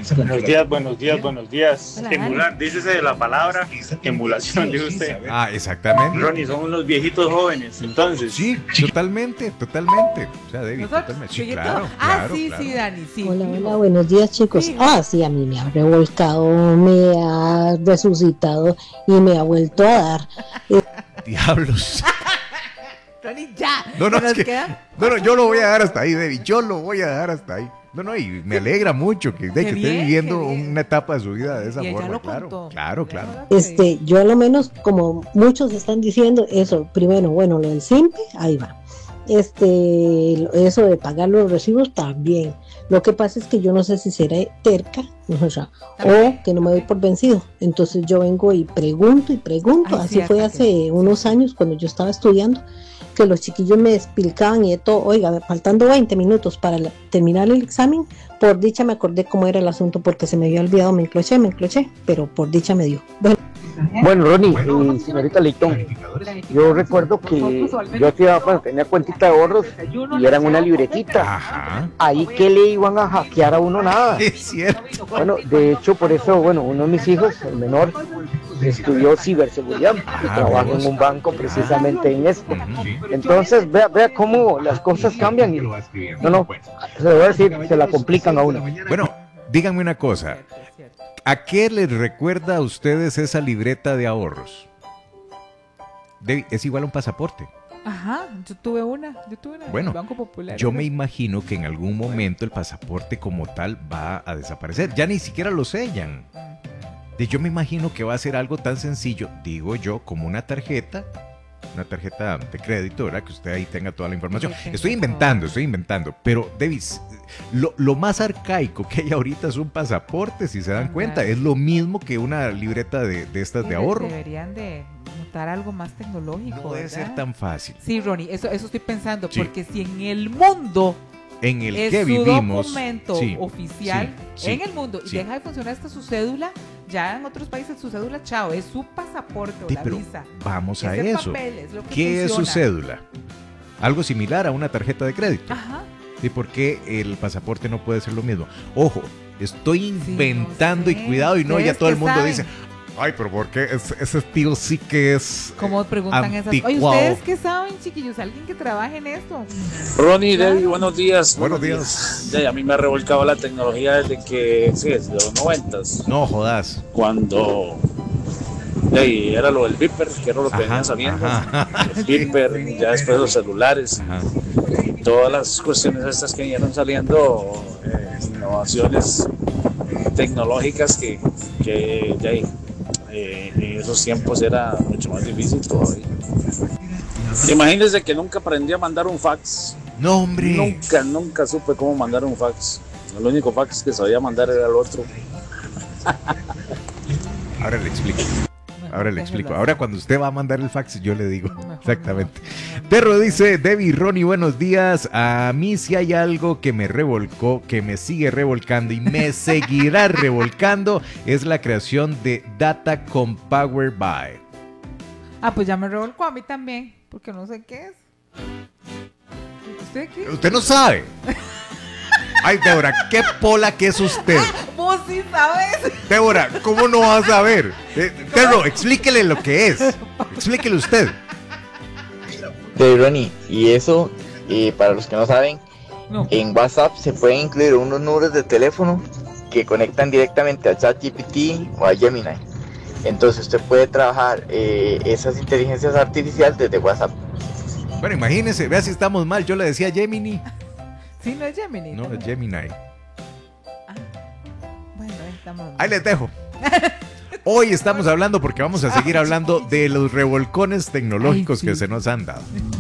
Buenos días, buenos días, buenos días. Hola, Emular, dícese de la palabra emulación, dice usted. Ah, exactamente. Ronnie, son unos viejitos jóvenes, entonces. Sí, totalmente, totalmente. O sea, David, ¿Nosotros? totalmente. Sí, ¿Chiquito? claro, Ah, claro, sí, claro. sí, Dani, sí. Hola, fijo. hola, buenos días, chicos. Fijo. Sí, a mí me ha revolcado, me ha resucitado y me ha vuelto a dar. Diablos. Ronnie, ya. No, no, ¿Nos es que, queda? no, yo lo voy a dar hasta ahí, David. Yo lo voy a dar hasta ahí. No, y me alegra mucho que esté bien, viviendo qué bien. una etapa de su vida de esa Y ella forma. lo Claro, contó. claro, Ella claro. lo Yo a lo menos, como muchos están diciendo, eso, primero, bueno, lo del simple, ahí va. Eso de pagar los recibos también. Lo que pasa es que yo no sé si será terca, o sea, o que no me doy por vencido. Entonces yo vengo y pregunto. Ay, Así cierto fue que hace unos años cuando yo estaba estudiando, que los chiquillos me explicaban y de todo, oiga, faltando 20 minutos para terminar el examen, por dicha me acordé cómo era el asunto porque se me había olvidado, me encloché, pero por dicha me dio. Bueno, Ronnie, señorita Leitón, yo recuerdo que yo tenía cuentita de ahorros y eran una libretita. Ajá. Ahí que le iban a hackear a uno nada. Es cierto. Bueno, de hecho, por eso, bueno, uno de mis hijos, el menor, estudió ciberseguridad y trabaja en un banco precisamente en esto. Entonces, vea cómo las cosas cambian y se lo voy a decir, se la complican a uno. Bueno, díganme una cosa. ¿A qué les recuerda a ustedes esa libreta de ahorros? Es igual a un pasaporte. Ajá, yo tuve una Bueno, en el Banco Popular. yo me imagino que en algún momento el pasaporte como tal va a desaparecer. Ya ni siquiera lo sellan. Yo me imagino que va a ser algo tan sencillo, digo yo, como una tarjeta de crédito, ¿verdad? Que usted ahí tenga toda la información. Estoy inventando, pero Davis, lo más arcaico que hay ahorita es un pasaporte, si se dan cuenta, es lo mismo que una libreta de estas de ahorro. Deberían de montar algo más tecnológico, No debe ¿verdad? ser tan fácil. Sí, Ronnie, eso estoy pensando, Sí. porque si en el mundo En el es que su vivimos, documento sí, oficial sí, en el mundo y sí. deja de funcionar hasta su cédula, ya en otros países su cédula, chao, es su pasaporte o Sí, la pero visa. vamos a Ese eso. papel es lo que ¿Qué es su funciona. cédula? Algo similar a una tarjeta de crédito. Ajá. ¿Y por qué el pasaporte no puede ser lo mismo? Ojo, estoy inventando no y sé. cuidado y no, ya ¿Ustedes todo el qué mundo saben? dice, ay, pero ¿por qué? Ese tío sí que es ¿Cómo preguntan esas? Oye, anticuado. ¿ustedes qué saben, chiquillos? ¿Alguien que trabaje en esto? Ronnie, Claro. Debbie, buenos días. Buenos días. A mí me ha revolcado la tecnología desde los 90s, No jodas. cuando era lo del Viper, que era lo que venían saliendo. Ajá. El Viper, ya después los celulares, Ajá. todas las cuestiones estas que vinieron saliendo, innovaciones tecnológicas que en esos tiempos era mucho más difícil todavía. Imagínense que nunca aprendí a mandar un fax. No, hombre. Nunca supe cómo mandar un fax. El único fax que sabía mandar era el otro. Ahora le explico. Ahora cuando usted va a mandar el fax, yo le digo. Exactamente. Perro dice, Debbie, Ronnie, buenos días. A mí si hay algo que me revolcó, que me sigue revolcando y me seguirá revolcando, es la creación de Datacom Power by. Ah, pues ya me revolcó a mí también, porque no sé qué es. ¿Usted qué? Usted no sabe. Ay, Débora, qué pola que es usted. Vos sí sabes. Débora, ¿cómo no vas a saber? Perro, explíquele lo que es. Explíquele usted. De Ronnie, y eso, para los que no saben, No. en WhatsApp se pueden incluir unos números de teléfono que conectan directamente a ChatGPT o a Gemini. Entonces usted puede trabajar esas inteligencias artificiales desde WhatsApp. Bueno, imagínese, vea si estamos mal. Yo le decía Gemini. Sí, no es Gemini. No, es Gemini. Bueno, ahí estamos. Ahí les dejo. Hoy estamos hablando porque vamos a seguir hablando de los revolcones tecnológicos Ay, sí. que se nos han dado.